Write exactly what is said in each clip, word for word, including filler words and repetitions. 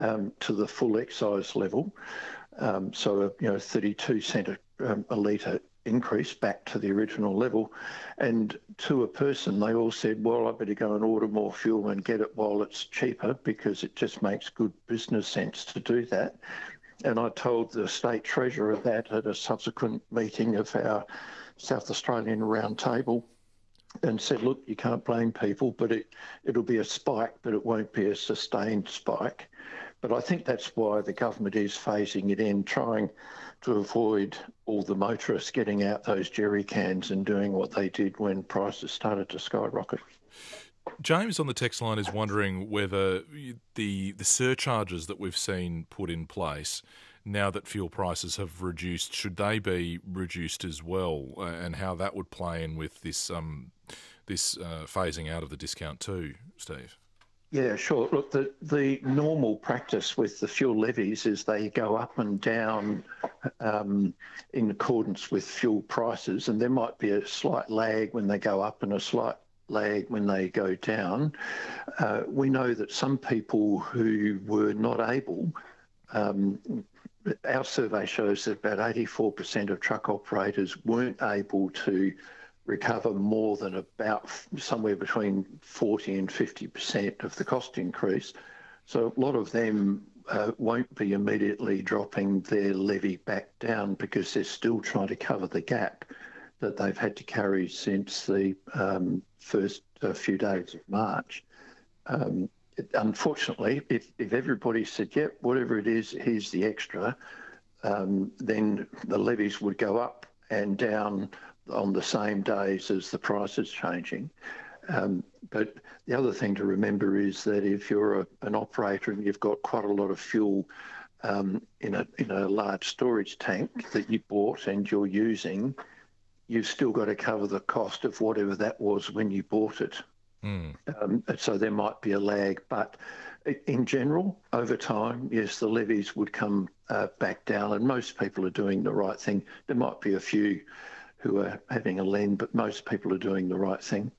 um, to the full excise level. Um, so, you know, thirty-two cent a, um, a litre increase back to the original level. And to a person, they all said, well, I better go and order more fuel and get it while it's cheaper, because it just makes good business sense to do that. And I told the State Treasurer that at a subsequent meeting of our South Australian Roundtable, and said, look, you can't blame people, but it, it'll be a spike, but it won't be a sustained spike. But I think that's why the government is phasing it in, trying to avoid all the motorists getting out those jerry cans and doing what they did when prices started to skyrocket. James on the text line is wondering whether the the surcharges that we've seen put in place now that fuel prices have reduced, should they be reduced as well, uh, and how that would play in with this um, this uh, phasing out of the discount too, Steve? Yeah, sure. Look, the, the normal practice with the fuel levies is they go up and down um, in accordance with fuel prices, and there might be a slight lag when they go up and a slight lag when they go down. Uh, we know that some people who were not able, um, our survey shows that about eighty-four percent of truck operators weren't able to recover more than about somewhere between forty and fifty percent of the cost increase. So a lot of them uh, won't be immediately dropping their levy back down, because they're still trying to cover the gap that they've had to carry since the um, first uh, few days of March. Um, it, unfortunately, if, if everybody said, yep, whatever it is, here's the extra, um, then the levies would go up and down on the same days as the price is changing. Um, but the other thing to remember is that if you're a, an operator and you've got quite a lot of fuel um, in a in a large storage tank that you bought and you're using, you've still got to cover the cost of whatever that was when you bought it. Mm. Um, so there might be a lag, but in general, over time, yes, the levies would come uh, back down, and most people are doing the right thing. There might be a few who are having a lend, but most people are doing the right thing.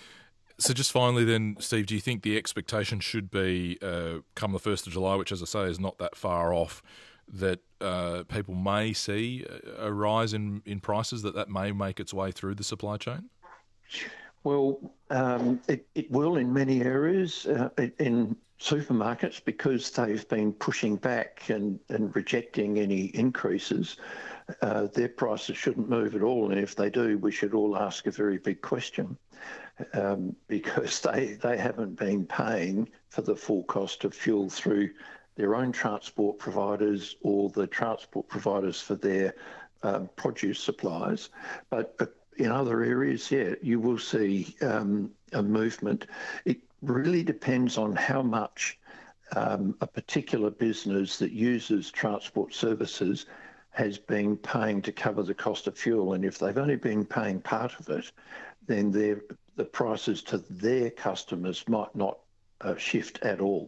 So just finally then, Steve, do you think the expectation should be, uh, come the first of July, which, as I say, is not that far off, that uh, people may see a rise in, in prices, that that may make its way through the supply chain? Well, um, it, it will in many areas. Uh, in supermarkets, because they've been pushing back and, and rejecting any increases, uh, their prices shouldn't move at all. And if they do, we should all ask a very big question, um, because they, they haven't been paying for the full cost of fuel through their own transport providers or the transport providers for their um, produce suppliers. But uh, in other areas, yeah, you will see um, a movement. It really depends on how much um, a particular business that uses transport services has been paying to cover the cost of fuel. And if they've only been paying part of it, then their, the prices to their customers might not uh, shift at all.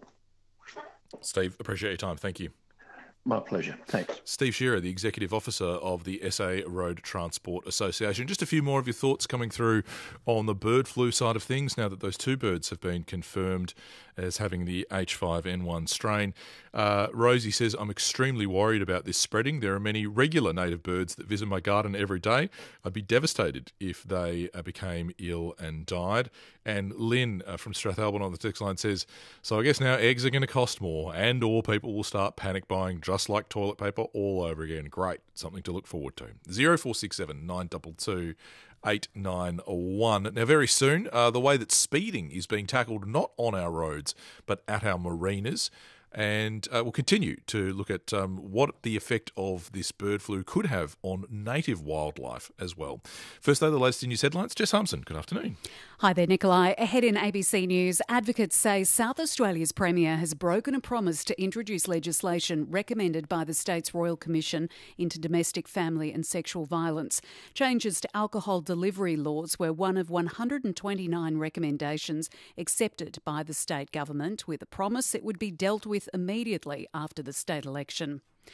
Steve, appreciate your time. Thank you. My pleasure. Thanks. Steve Shearer, the Executive Officer of the S A Road Transport Association. Just a few more of your thoughts coming through on the bird flu side of things now that those two birds have been confirmed as having the H five N one strain. Uh, Rosie says, I'm extremely worried about this spreading. There are many regular native birds that visit my garden every day. I'd be devastated if they uh, became ill and died. And Lynn uh, from Strathalbyn on the text line says, so I guess now eggs are going to cost more, and or people will start panic buying just like toilet paper all over again. Great. Something to look forward to. zero four six seven nine two two eight nine one. Now, very soon, uh, the way that speeding is being tackled not on our roads, but at our marinas. And uh, we'll continue to look at um, what the effect of this bird flu could have on native wildlife as well. First, though, the latest in news headlines. Jess Harmson, good afternoon. Hi there, Nikolai. Ahead in A B C News, advocates say South Australia's Premier has broken a promise to introduce legislation recommended by the state's Royal Commission into Domestic, Family and Sexual Violence. Changes to alcohol delivery laws were one of one hundred twenty-nine recommendations accepted by the state government, with a promise it would be dealt with immediately after the state election.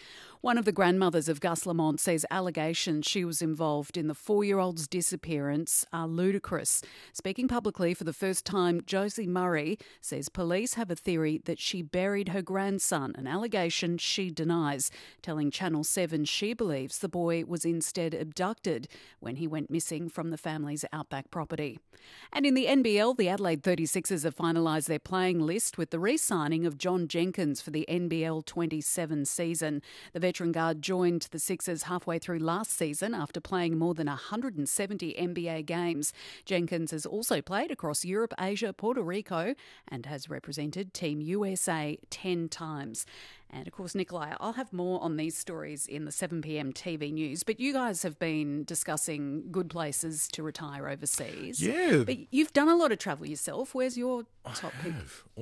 One of the grandmothers of Gus Lamont says allegations she was involved in the four-year-old's disappearance are ludicrous. Speaking publicly for the first time, Josie Murray says police have a theory that she buried her grandson, an allegation she denies, telling Channel seven she believes the boy was instead abducted when he went missing from the family's outback property. And in the N B L, the Adelaide thirty-sixers have finalised their playing list with the re-signing of John Jenkins for the N B L twenty-seven season. The veteran guard joined the Sixers halfway through last season after playing more than one hundred seventy N B A games. Jenkins has also played across Europe, Asia, Puerto Rico and has represented Team U S A ten times. And of course, Nikolai, I'll have more on these stories in the seven p.m. T V news, but you guys have been discussing good places to retire overseas. Yeah. But you've done a lot of travel yourself. Where's your top pick?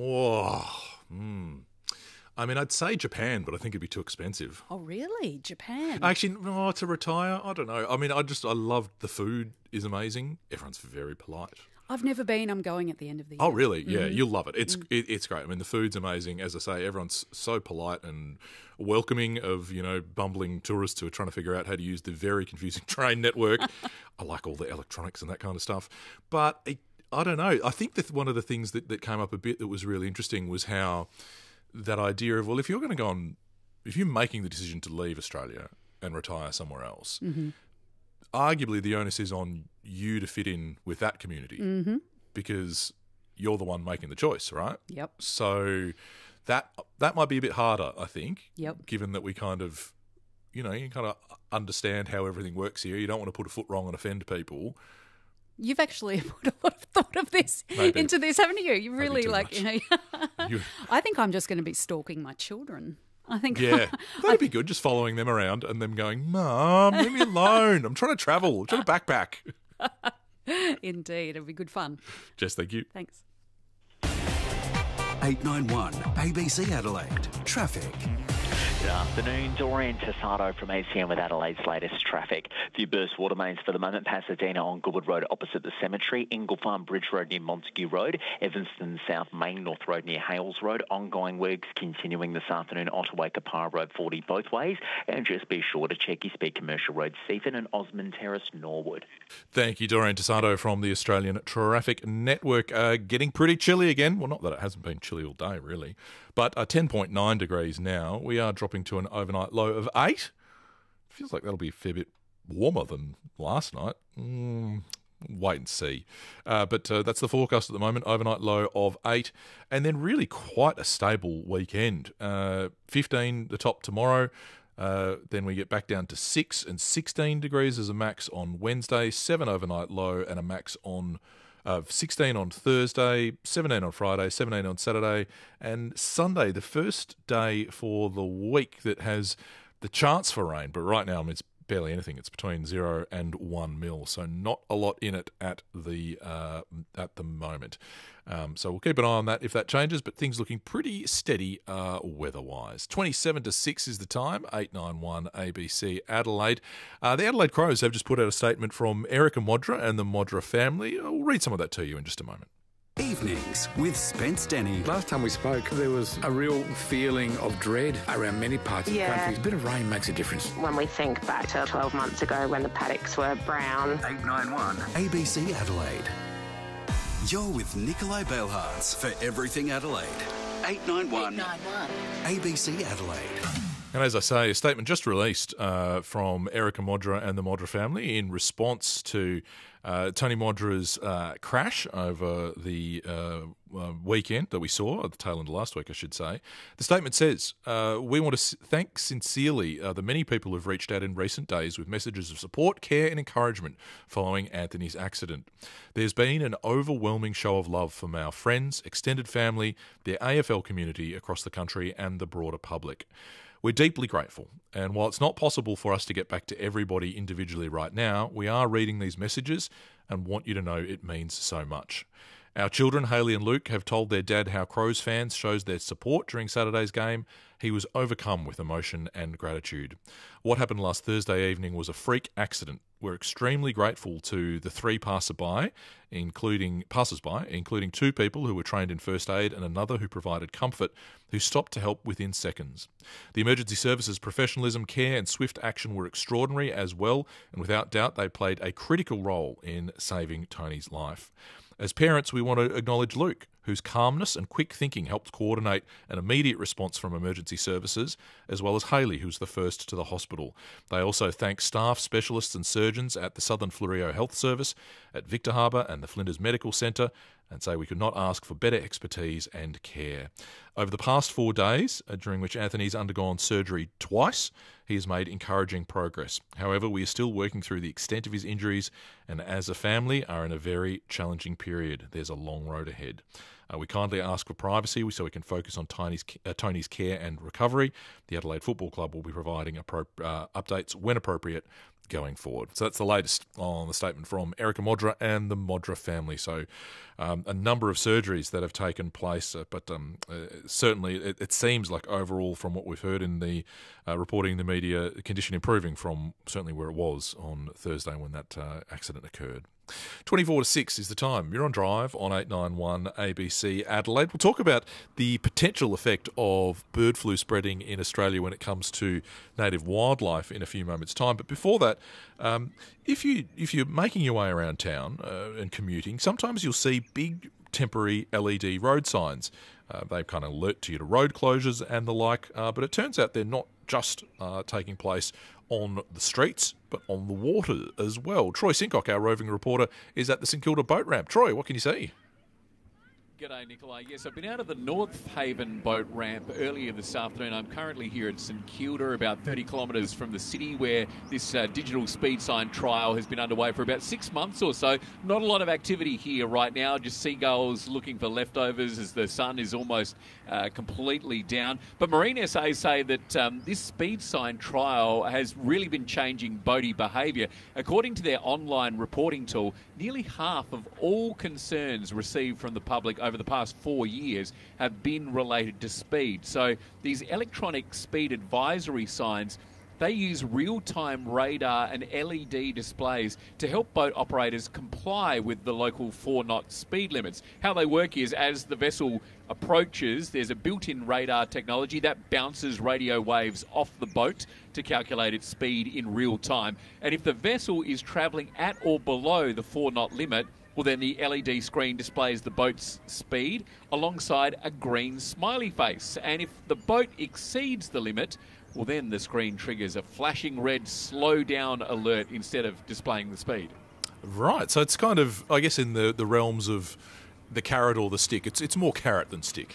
Oh, mm. I mean, I'd say Japan, but I think it'd be too expensive. Oh, really? Japan? Actually, no, to retire, I don't know. I mean, I just, I love the food is amazing. Everyone's very polite. I've never been. I'm going at the end of the year. Oh, really? Yeah, mm-hmm. You'll love it. It's mm. it, it's great. I mean, the food's amazing. As I say, everyone's so polite and welcoming of, you know, bumbling tourists who are trying to figure out how to use the very confusing train network. I like all the electronics and that kind of stuff. But it, I don't know. I think that one of the things that, that came up a bit that was really interesting was how that idea of, well, if you're going to go on, if you're making the decision to leave Australia and retire somewhere else, mm-hmm. arguably the onus is on you to fit in with that community mm-hmm. because you're the one making the choice, right? Yep. So that that might be a bit harder, I think, yep. given that we kind of, you know, you kind of understand how everything works here. You don't want to put a foot wrong and offend people. You've actually put a lot of thought of this Maybe. into this, haven't you? You really like, you know. you... I think I'm just going to be stalking my children. I think. Yeah, that'd be good. Just following them around and them going, "Mum, leave me alone. I'm trying to travel. I'm trying to backpack." Indeed, it'll be good fun. Jess, thank you. Thanks. eight nine one A B C Adelaide. Traffic. Good afternoon, Doreen Tassado from A C M with Adelaide's latest traffic. Few burst water mains for the moment. Pasadena on Goodwood Road opposite the cemetery, Ingle Farm Bridge Road near Montague Road, Evanston South Main North Road near Hales Road. Ongoing works continuing this afternoon, Ottaway Kapara Road forty both ways, and just be sure to check your speed Commercial Road Seaford and Osmond Terrace Norwood. Thank you, Doreen Tassado from the Australian Traffic Network. Uh, getting pretty chilly again. Well, not that it hasn't been chilly all day, really. But uh, ten point nine degrees now. We are dropping to an overnight low of eight. Feels like that'll be a fair bit warmer than last night. Mm, wait and see. Uh, but uh, that's the forecast at the moment. Overnight low of eight. And then really quite a stable weekend. Uh, fifteen the top tomorrow. Uh, then we get back down to six and sixteen degrees as a max on Wednesday. seven overnight low and a max on Uh, sixteen on Thursday, seventeen on Friday, seventeen on Saturday, and Sunday, the first day for the week that has the chance for rain. But right now, I mean, it's barely anything. It's between zero and one mil, so not a lot in it at the uh, at the moment. Um, so we'll keep an eye on that if that changes, but things looking pretty steady uh, weather-wise. twenty-seven to six is the time, eight nine one A B C Adelaide. Uh, the Adelaide Crows have just put out a statement from Erica Modra and the Modra family. I'll read some of that to you in just a moment. Evenings with Spence Denny. Last time we spoke, there was a real feeling of dread around many parts of yeah. the country. A bit of rain makes a difference. When we think back to twelve months ago when the paddocks were brown. eight nine one A B C Adelaide. You're with Nikolai Belhartz for Everything Adelaide. eight nine one A B C Adelaide. And as I say, a statement just released uh, from Erica Modra and the Modra family in response to uh, Tony Modra's uh, crash over the uh, uh, weekend that we saw, at the tail end of last week, I should say. The statement says, uh, we want to thank sincerely uh, the many people who've reached out in recent days with messages of support, care and encouragement following Anthony's accident. There's been an overwhelming show of love from our friends, extended family, the A F L community across the country and the broader public. We're deeply grateful, and while it's not possible for us to get back to everybody individually right now, we are reading these messages and want you to know it means so much. Our children, Hayley and Luke, have told their dad how Crows fans shows their support during Saturday's game. He was overcome with emotion and gratitude. What happened last Thursday evening was a freak accident. We're extremely grateful to the three passersby, including passers-by, including two people who were trained in first aid and another who provided comfort, who stopped to help within seconds. The emergency services' professionalism, care and swift action were extraordinary as well, and without doubt they played a critical role in saving Tony's life. As parents, we want to acknowledge Luke, whose calmness and quick thinking helped coordinate an immediate response from emergency services, as well as Hayley, who was the first to the hospital. They also thank staff, specialists and surgeons at the Southern Fleurieu Health Service, at Victor Harbour and the Flinders Medical Centre, and say we could not ask for better expertise and care. Over the past four days, during which Anthony's undergone surgery twice, he has made encouraging progress. However, we are still working through the extent of his injuries and as a family are in a very challenging period. There's a long road ahead. Uh, we kindly ask for privacy so we can focus on Tony's, uh, Tony's care and recovery. The Adelaide Football Club will be providing appro- uh, updates when appropriate going forward. So that's the latest on the statement from Erica Modra and the Modra family. So um, a number of surgeries that have taken place, uh, but um, uh, certainly it, it seems like overall from what we've heard in the uh, reporting in the media, condition improving from certainly where it was on Thursday when that uh, accident occurred. twenty-four to six is the time. You're on Drive on eight ninety-one A B C Adelaide. We'll talk about the potential effect of bird flu spreading in Australia when it comes to native wildlife in a few moments' time. But before that, um, if, you, if you're making your way around town uh, and commuting, sometimes you'll see big temporary L E D road signs. Uh, they kind of alert to you to road closures and the like, uh, but it turns out they're not just uh, taking place on the streets, but on the water as well. Troy Sincock, our roving reporter, is at the St Kilda boat ramp. Troy, what can you see? G'day, Nikolai. Yes, I've been out of the North Haven boat ramp earlier this afternoon. I'm currently here at St Kilda, about thirty kilometres from the city, where this uh, digital speed sign trial has been underway for about six months or so. Not a lot of activity here right now, just seagulls looking for leftovers as the sun is almost uh, completely down. But Marine S A say that um, this speed sign trial has really been changing boatie behaviour. According to their online reporting tool, nearly half of all concerns received from the public over the past four years have been related to speed. So these electronic speed advisory signs, they use real-time radar and L E D displays to help boat operators comply with the local four-knot speed limits. How they work is, as the vessel approaches, there's a built-in radar technology that bounces radio waves off the boat to calculate its speed in real time. And if the vessel is travelling at or below the four-knot limit, well, then the L E D screen displays the boat's speed alongside a green smiley face. And if the boat exceeds the limit, well, then the screen triggers a flashing red slow down alert instead of displaying the speed. Right. So it's kind of, I guess, in the, the realms of the carrot or the stick. It's it's more carrot than stick.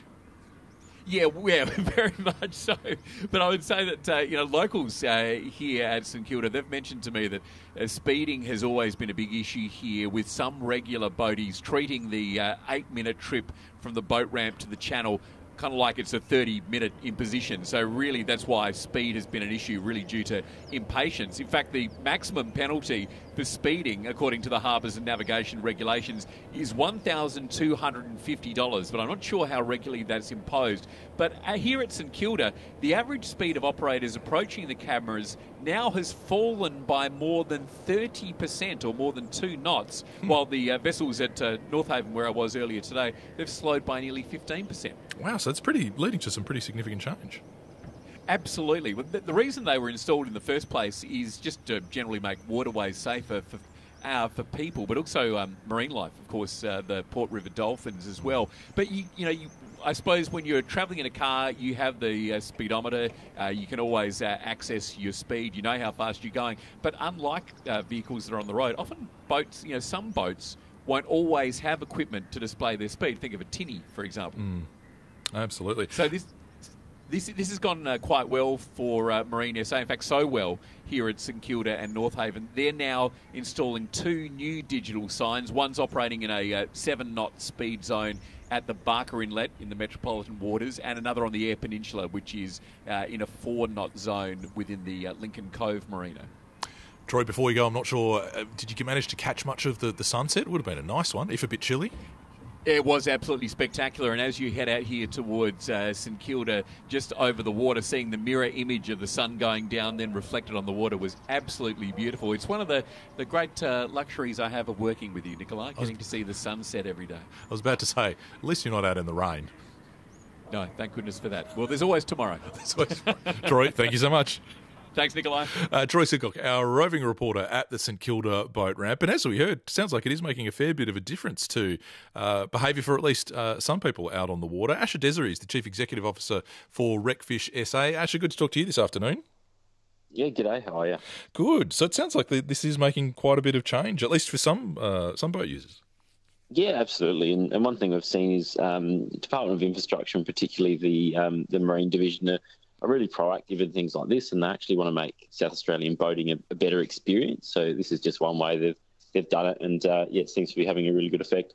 Yeah, yeah, very much so. But I would say that, uh, you know, locals uh, here at St Kilda, they've mentioned to me that uh, speeding has always been a big issue here, with some regular boaties treating the uh, eight-minute trip from the boat ramp to the channel kind of like it's a thirty-minute imposition. So really that's why speed has been an issue, really due to impatience. In fact, the maximum penalty for speeding, according to the Harbours and Navigation regulations, is one thousand two hundred fifty dollars, but I'm not sure how regularly that's imposed. But here at St Kilda, the average speed of operators approaching the cameras now has fallen by more than thirty percent, or more than two knots, while the uh, vessels at uh, North Haven, where I was earlier today, they've slowed by nearly fifteen percent. Wow, so it's pretty leading to some pretty significant change. Absolutely. The, the reason they were installed in the first place is just to generally make waterways safer for uh, for people, but also um, marine life, of course, uh, the Port River dolphins as well. But, you, you know, you, I suppose when you're travelling in a car, you have the uh, speedometer. Uh, you can always uh, access your speed. You know how fast you're going. But unlike uh, vehicles that are on the road, often boats, you know, some boats won't always have equipment to display their speed. Think of a tinny, for example. Mm. Absolutely. So this this this has gone uh, quite well for uh, Marine S A. In fact, so well here at St Kilda and North Haven. They're now installing two new digital signs. One's operating in a uh, seven-knot speed zone at the Barker Inlet in the Metropolitan Waters, and another on the Eyre Peninsula, which is uh, in a four-knot zone within the uh, Lincoln Cove Marina. Troy, before we go, I'm not sure, uh, did you manage to catch much of the, the sunset? It would have been a nice one, if a bit chilly. It was absolutely spectacular, and as you head out here towards uh, St Kilda, just over the water, seeing the mirror image of the sun going down, then reflected on the water, was absolutely beautiful. It's one of the, the great uh, luxuries I have of working with you, Nikolai, getting to see the sunset every day. I was about to say, at least you're not out in the rain. No, thank goodness for that. Well, there's always tomorrow. There's always... Troy, thank you so much. Thanks, Nikolai. Uh, Troy Sidcock, our roving reporter at the St Kilda boat ramp. And as we heard, sounds like it is making a fair bit of a difference to uh, behaviour for at least uh, some people out on the water. Asher Desiree is the Chief Executive Officer for Wreckfish S A. Asher, good to talk to you this afternoon. Yeah, g'day. How are you? Good. So it sounds like this is making quite a bit of change, at least for some uh, some boat users. Yeah, absolutely. And, and one thing we've seen is um, the Department of Infrastructure, and particularly the um, the Marine Division, are, are really proactive in things like this, and they actually want to make South Australian boating a, a better experience. So this is just one way they've they've done it, and uh, yeah, it seems to be having a really good effect.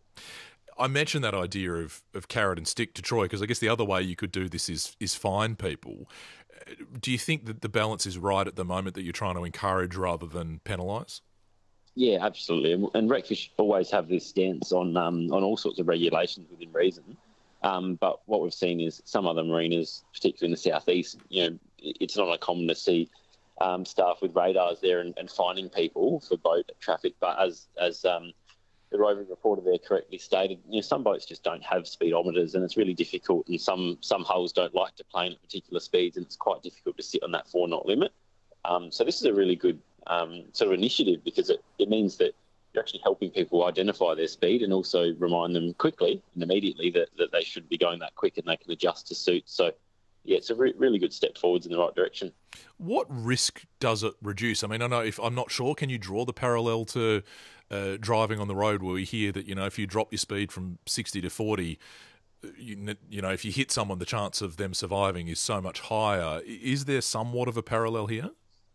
I mentioned that idea of, of carrot and stick to Troy because I guess the other way you could do this is is fine people. Do you think that the balance is right at the moment that you're trying to encourage rather than penalise? Yeah, absolutely. And, and Wreckfish always have this stance on um, on all sorts of regulations within reason. Um, but what we've seen is some other marinas, particularly in the southeast, you know, it's not uncommon to see um, staff with radars there and, and finding people for boat traffic. But as as um, the roving reporter there correctly stated, you know, some boats just don't have speedometers, and it's really difficult. And some some hulls don't like to plane at particular speeds, and it's quite difficult to sit on that four knot limit. Um, so this is a really good um, sort of initiative because it, it means that you're actually helping people identify their speed and also remind them quickly and immediately that, that they should be going that quick and they can adjust to suit. So, yeah, it's a re- really good step forwards in the right direction. What risk does it reduce? I mean, I know if I'm not sure, can you draw the parallel to uh, driving on the road where we hear that, you know, if you drop your speed from sixty to forty, you, you know, if you hit someone, the chance of them surviving is so much higher. Is there somewhat of a parallel here?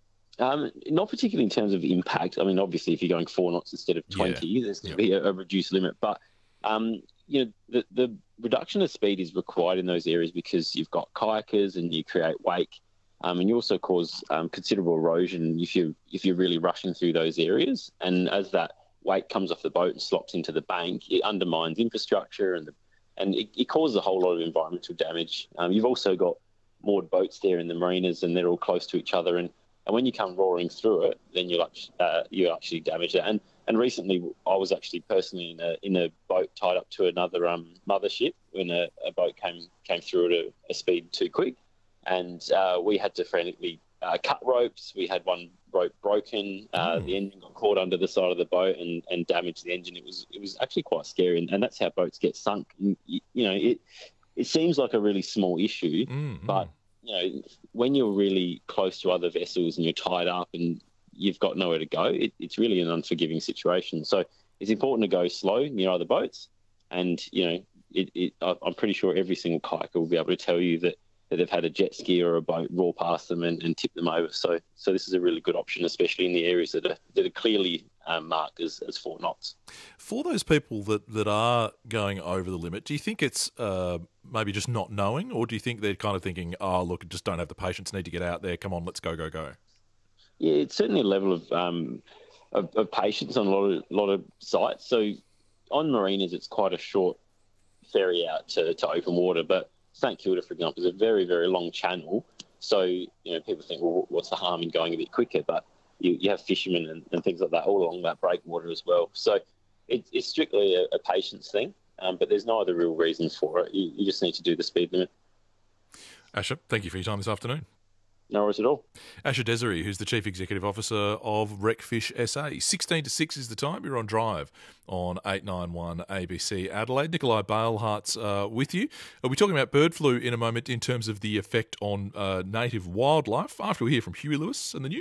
Um, not particularly in terms of impact. I mean, obviously, if you're going four knots instead of twenty, yeah. there's going to yeah. be a, a reduced limit. But, um, you know, the, the reduction of speed is required in those areas because you've got kayakers and you create wake, um, and you also cause um, considerable erosion if you if you're really rushing through those areas. And as that wake comes off the boat and slops into the bank, it undermines infrastructure and the, and it, it causes a whole lot of environmental damage. Um, you've also got moored boats there in the marinas, and they're all close to each other, and And when you come roaring through it, then you uh, you actually damage it. And and recently, I was actually personally in a in a boat tied up to another um, mothership when a, a boat came came through at a, a speed too quick, and uh, we had to frantically uh, cut ropes. We had one rope broken. Uh, mm. The engine got caught under the side of the boat and, and damaged the engine. It was it was actually quite scary, and, and that's how boats get sunk. And, you, you know, it it seems like a really small issue, mm, but mm. you know, when you're really close to other vessels and you're tied up and you've got nowhere to go, it, it's really an unforgiving situation. So it's important to go slow near other boats. And, you know, it, it, I'm pretty sure every single kayaker will be able to tell you that, that they've had a jet ski or a boat roar past them and, and tip them over. So so this is a really good option, especially in the areas that are, that are clearly um, marked as, as four knots. For those people that, that are going over the limit, do you think it's uh, maybe just not knowing, or do you think they're kind of thinking, oh, look, just don't have the patience, need to get out there, come on, let's go, go, go? Yeah, it's certainly a level of um, of, of patience on a lot of, lot of sites. So on marinas, it's quite a short ferry out to, to open water, but St Kilda, for example, is a very, very long channel. So, you know, people think, well, what's the harm in going a bit quicker? But you, you have fishermen and, and things like that all along that breakwater as well. So it, it's strictly a, a patience thing, um, but there's no other real reason for it. You, you just need to do the speed limit. Asher, thank you for your time this afternoon. No worries at all. Asher Desiree, who's the Chief Executive Officer of Wreckfish S A. sixteen to six is the time. You're on Drive on eight ninety-one A B C Adelaide. Nikolai Bailhart's uh, with you. We'll be talking about bird flu in a moment in terms of the effect on uh, native wildlife after we hear from Huey Lewis and the news.